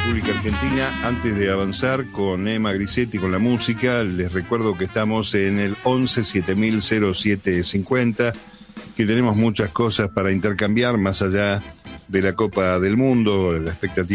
República Argentina. Antes de avanzar con Emma Grisetti, con la música, les recuerdo que estamos en el 11 7000 0750, que tenemos muchas cosas para intercambiar más allá de la Copa del Mundo, la expectativa